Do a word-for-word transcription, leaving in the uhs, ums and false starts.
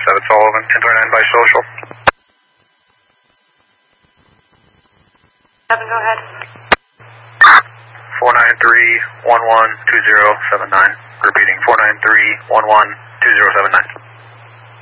seven Sullivan, ten twenty-nine by social. seven, go ahead. four nine three, one one, two zero seven nine. Repeating, four nine three, one one, two zero seven nine.